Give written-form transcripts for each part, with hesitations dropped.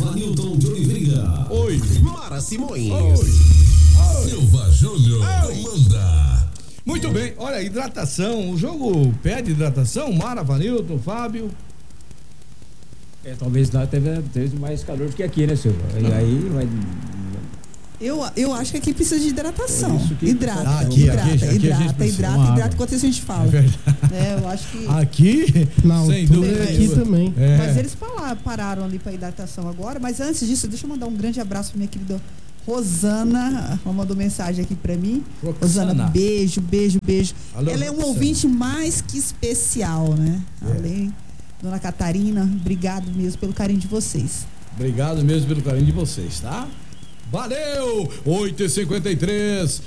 Avanilton de Oliveira. Oi. Mara Simões. Oi. Silva Júnior comanda. Muito bem, olha, hidratação, o jogo pede hidratação, Mara, Avanilton, Fábio. Talvez lá teve mais calor do que aqui, né, Silva? E aí vai... Eu acho que aqui precisa de hidratação. Hidrata, hidrata, enquanto isso a gente fala. É verdade. Eu acho que... Aqui, não, sem dúvida. Aqui também. Mas eles pararam ali para hidratação agora. Mas antes disso, deixa eu mandar um grande abraço para minha querida Rosana. Ela mandou mensagem aqui para mim. Rosana, beijo. Alô, ela é um ouvinte mais que especial, né? Além, Dona Catarina, obrigado mesmo pelo carinho de vocês. Obrigado mesmo pelo carinho de vocês, tá? Valeu! 8h53,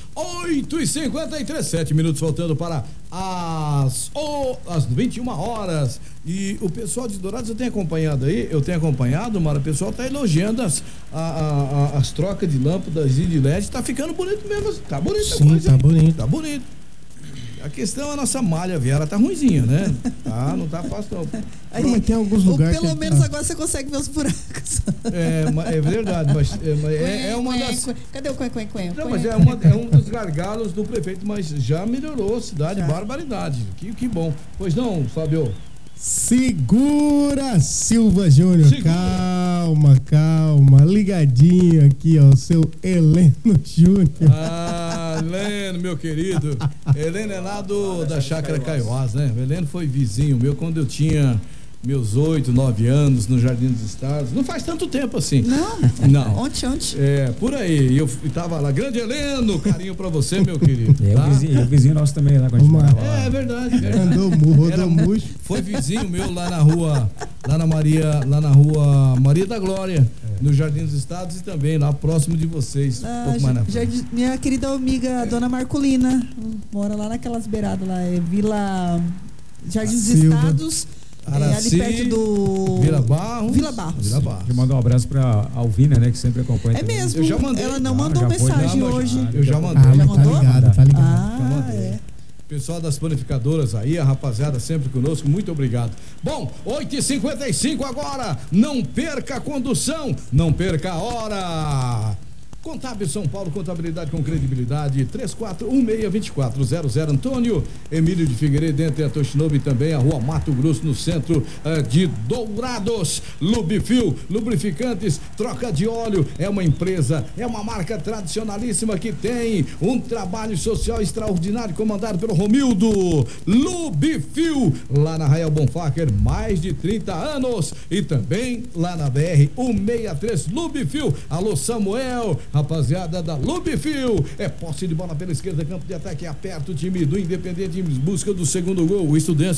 7 minutos faltando para as 21 horas. E o pessoal de Dourados, eu tenho acompanhado, Mara, o pessoal tá elogiando as trocas de lâmpadas e de LED, tá ficando bonito mesmo, tá bonito. Sim, coisa, tá bonito. Tá bonito. A questão é a nossa malha viária tá ruimzinha, né? Não tá fácil não. Mas tem alguns lugares pelo menos agora você consegue ver os buracos. É verdade, mas é uma das... Cadê o quen? Não, mas é um dos gargalos do prefeito, mas já melhorou a cidade, barbaridade. Que bom. Pois não, Fábio? Segura, Silva Júnior. Calma. Ligadinho aqui, ó, o seu Heleno Júnior. Heleno, meu querido. Heleno é lá da Chácara Caiuás, né? O Heleno foi vizinho meu quando eu tinha meus 8, 9 anos no Jardim dos Estados. Não faz tanto tempo assim. Não. Ontem. Por aí. Eu tava lá. Grande Heleno, carinho pra você, meu querido. Tá? O vizinho nosso também lá. É verdade. Andou murcho. Foi vizinho meu lá na rua Maria da Glória, no Jardim dos Estados e também lá próximo de vocês. Pouco mais na frente. Minha querida amiga, Dona Marculina, mora lá naquelas beiradas lá, Vila Jardim dos Estados. Ali perto do Vila Barros. Eu mando um abraço pra Alvina, né, que sempre acompanha. É mesmo. Eu já mandei. Ela não mandou mensagem hoje. Eu já mandei. Já mandou? Tá ligado. Já mandei. Pessoal das panificadoras aí, a rapaziada sempre conosco, muito obrigado. Bom, 8h55 agora, não perca a condução, não perca a hora. Contábil São Paulo, contabilidade com credibilidade, 3416-2400, Antônio Emílio de Figueiredo, entre a Toshinobu e também a rua Mato Grosso, no centro de Dourados. Lubifil, lubrificantes, troca de óleo, é uma empresa, é uma marca tradicionalíssima que tem um trabalho social extraordinário, comandado pelo Romildo. Lubifil, lá na Rael Bonfacker, mais de 30 anos, e também lá na BR 163, Lubifil. Alô, Samuel, rapaziada da Lubifil, é posse de bola pela esquerda, campo de ataque aperto, o time do Independente em busca do segundo gol, Estudiantes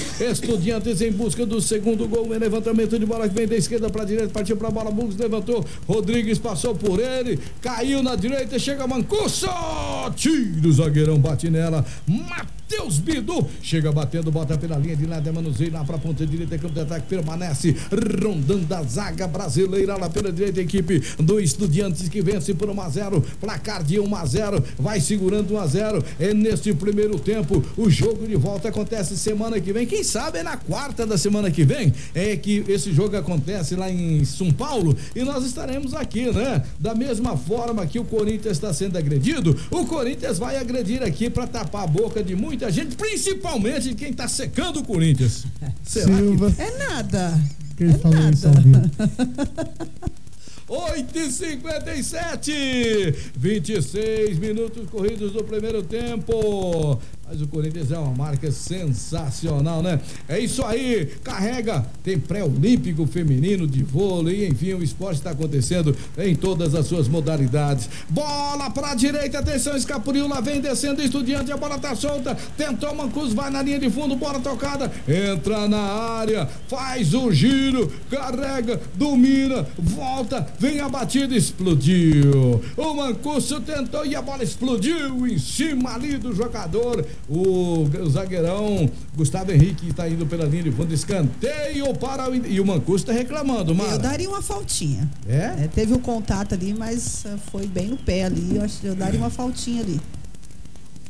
em busca do segundo gol, levantamento de bola que vem da esquerda para a direita, partiu para a bola, Burgos levantou, Rodrigues passou por ele, caiu na direita, chega Mancuso, tira o zagueirão, bate nela, Matheus Bidu, chega batendo, bota pela linha de lado, manuseio lá para a ponta direita, campo de ataque, permanece rondando a zaga brasileira lá pela direita, a equipe do Estudiantes que vence por 1-0, placar de 1-0, vai segurando 1-0, é neste primeiro tempo, o jogo de volta acontece semana que vem, quem sabe é na quarta da semana que vem, é que esse jogo acontece lá em São Paulo, e nós estaremos aqui, né? Da mesma forma que o Corinthians está sendo agredido, o Corinthians vai agredir aqui para tapar a boca de muita gente, principalmente de quem está secando o Corinthians. Silva. É nada. Quem falou isso ao vivo? 8h57, 26 minutos corridos do primeiro tempo. Mas o Corinthians é uma marca sensacional, né? É isso aí, carrega, tem pré-olímpico feminino de vôlei, enfim, o esporte está acontecendo em todas as suas modalidades. Bola pra direita, atenção, escapuliu, lá vem descendo Estudiante, a bola tá solta, tentou Mancuso, vai na linha de fundo, bola tocada, entra na área, faz o giro, carrega, domina, volta, vem a batida, explodiu. O Mancuso tentou e a bola explodiu em cima ali do jogador. O zagueirão Gustavo Henrique está indo pela linha de fundo, escanteio para o... E o Mancuso está reclamando, Mara. Eu daria uma faltinha. Teve um contato ali, mas foi bem no pé ali, eu daria uma faltinha ali.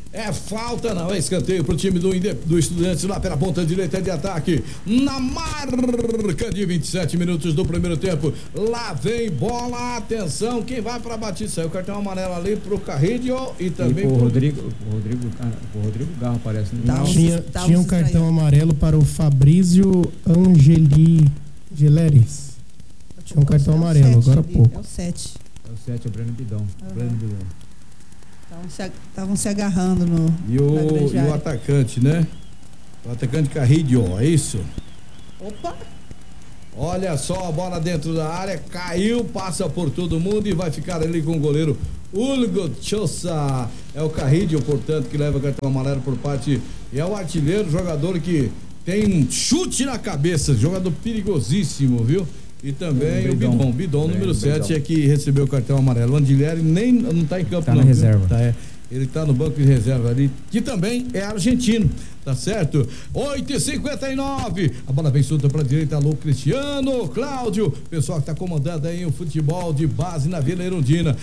É falta, não, é escanteio pro time do Estudiantes lá pela ponta direita de ataque. Na marca de 27 minutos do primeiro tempo. Lá vem bola, atenção, quem vai pra batida? Saiu o cartão amarelo ali pro Carrilho e também pro Rodrigo Garro, parece. Né? Tinha um cartão amarelo para o Fabrício Angeleres. Tinha um cartão amarelo, agora há pouco. É o 7. É o 7, é o Breno Bidão. Breno Bidão. Estavam se agarrando no. E o atacante, né? O atacante Carrillo, é isso? Opa! Olha só a bola dentro da área, caiu, passa por todo mundo e vai ficar ali com o goleiro Hugo Chosa. É o Carrillo, portanto, que leva cartão amarelo por parte. E é o artilheiro, jogador que tem um chute na cabeça, jogador perigosíssimo, viu? E também o Bidon número 7 é que recebeu o cartão amarelo. O Andilleri nem não tá em campo, tá na reserva. Ele tá no banco de reserva ali, que também é argentino, tá certo? 8h59, a bola vem solta pra direita, alô Cristiano, Cláudio, pessoal que tá comandando aí o futebol de base na Vila Erundina.